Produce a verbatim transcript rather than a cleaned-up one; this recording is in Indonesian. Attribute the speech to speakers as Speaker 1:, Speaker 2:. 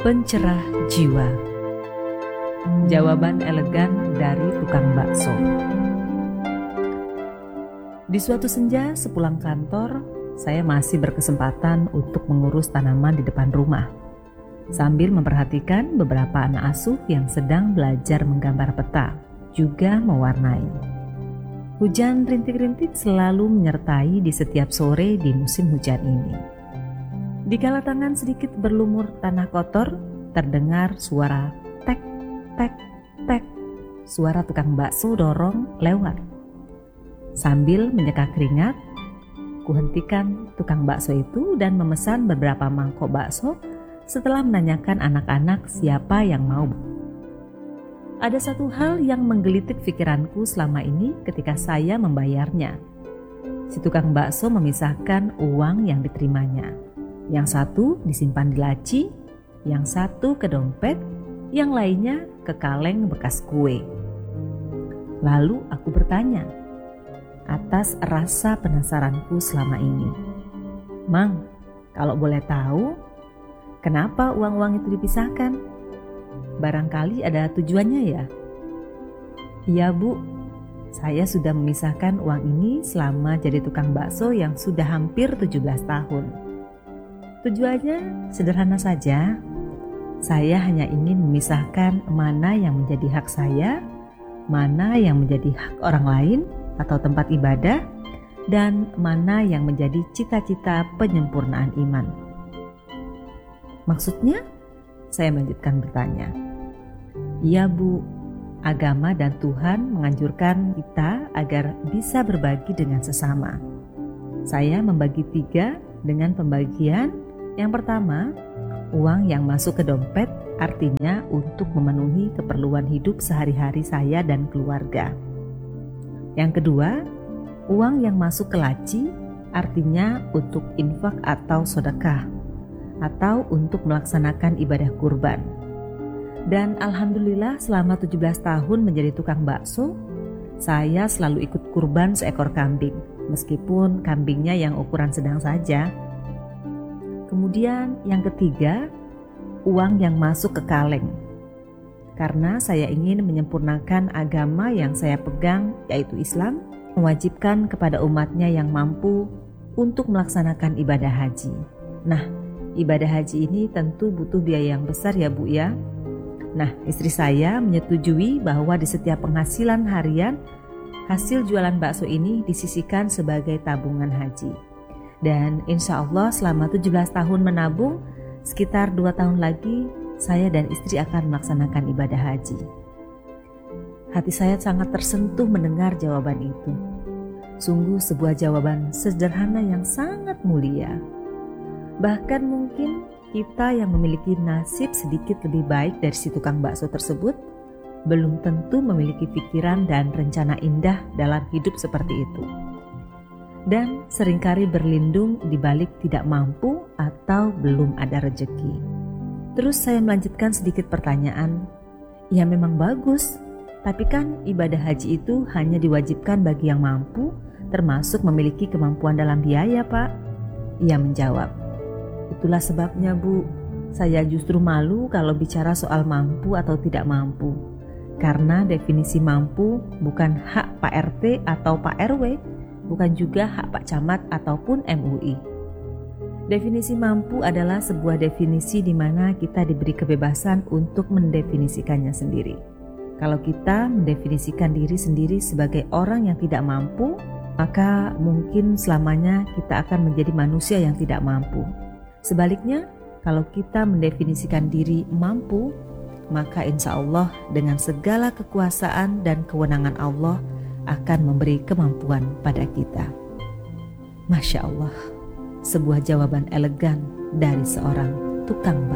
Speaker 1: Pencerah jiwa. Jawaban elegan dari tukang bakso. Di suatu senja sepulang kantor, saya masih berkesempatan untuk mengurus tanaman di depan rumah, sambil memperhatikan beberapa anak asuh yang sedang belajar menggambar peta, juga mewarnai. Hujan rintik-rintik selalu menyertai di setiap sore di musim hujan ini. Dikala tangan sedikit berlumur tanah kotor, terdengar suara tek, tek, tek. Suara tukang bakso dorong lewat. Sambil menyeka keringat, kuhentikan tukang bakso itu dan memesan beberapa mangkok bakso setelah menanyakan anak-anak siapa yang mau. Ada satu hal yang menggelitik pikiranku selama ini ketika saya membayarnya. Si tukang bakso memisahkan uang yang diterimanya. Yang satu disimpan di laci, yang satu ke dompet, yang lainnya ke kaleng bekas kue. Lalu aku bertanya, atas rasa penasaranku selama ini, "Mang, kalau boleh tahu, kenapa uang-uang itu dipisahkan? Barangkali ada tujuannya ya?" "Iya Bu, saya sudah memisahkan uang ini selama jadi tukang bakso yang sudah hampir tujuh belas tahun. Tujuannya sederhana saja. Saya hanya ingin memisahkan mana yang menjadi hak saya, mana yang menjadi hak orang lain atau tempat ibadah, dan mana yang menjadi cita-cita penyempurnaan iman." "Maksudnya?" Saya melanjutkan bertanya. "Iya Bu, agama dan Tuhan menganjurkan kita agar bisa berbagi dengan sesama. Saya membagi tiga dengan pembagian. Yang pertama, uang yang masuk ke dompet artinya untuk memenuhi keperluan hidup sehari-hari saya dan keluarga. Yang kedua, uang yang masuk ke laci artinya untuk infak atau sedekah, atau untuk melaksanakan ibadah kurban. Dan alhamdulillah selama tujuh belas tahun menjadi tukang bakso, saya selalu ikut kurban seekor kambing, meskipun kambingnya yang ukuran sedang saja. Kemudian yang ketiga, uang yang masuk ke kaleng. Karena saya ingin menyempurnakan agama yang saya pegang, yaitu Islam, mewajibkan kepada umatnya yang mampu untuk melaksanakan ibadah haji. Nah, ibadah haji ini tentu butuh biaya yang besar ya Bu ya. Nah, istri saya menyetujui bahwa di setiap penghasilan harian, hasil jualan bakso ini disisihkan sebagai tabungan haji. Dan insya Allah selama tujuh belas tahun menabung, sekitar dua tahun lagi saya dan istri akan melaksanakan ibadah haji. Hati saya sangat tersentuh mendengar jawaban itu. Sungguh sebuah jawaban sederhana yang sangat mulia. Bahkan mungkin kita yang memiliki nasib sedikit lebih baik dari si tukang bakso tersebut, belum tentu memiliki pikiran dan rencana indah dalam hidup seperti itu. Dan seringkali berlindung di balik tidak mampu atau belum ada rezeki. Terus saya melanjutkan sedikit pertanyaan. "Ya memang bagus, tapi kan ibadah haji itu hanya diwajibkan bagi yang mampu, termasuk memiliki kemampuan dalam biaya Pak." Ia menjawab, "Itulah sebabnya Bu, saya justru malu kalau bicara soal mampu atau tidak mampu. Karena definisi mampu bukan hak Pak R T atau Pak R W, bukan juga hak Pak Camat ataupun M U I. Definisi mampu adalah sebuah definisi di mana kita diberi kebebasan untuk mendefinisikannya sendiri. Kalau kita mendefinisikan diri sendiri sebagai orang yang tidak mampu, maka mungkin selamanya kita akan menjadi manusia yang tidak mampu. Sebaliknya, kalau kita mendefinisikan diri mampu, maka insya Allah dengan segala kekuasaan dan kewenangan Allah akan memberi kemampuan pada kita." Masya Allah, sebuah jawaban elegan dari seorang tukang bakso.